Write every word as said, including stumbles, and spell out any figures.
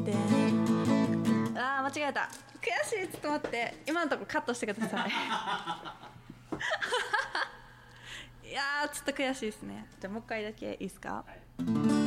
であー間違えた。悔しい。ちょっと待って、今のとこカットしてくださいいやーちょっと悔しいですね。じゃあもう一回だけいいですか。はい。